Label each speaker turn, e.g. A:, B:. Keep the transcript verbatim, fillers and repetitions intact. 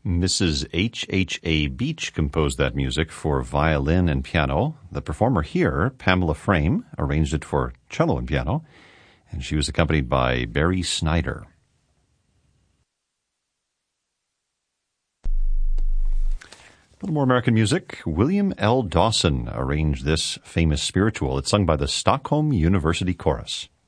A: Missus H H A. Beach composed that music for violin and piano. The performer here, Pamela Frame, arranged it for cello and piano, and she was accompanied by Barry Snyder. A little more American music. William L. Dawson arranged this famous spiritual. It's sung by the Stockholm University Chorus.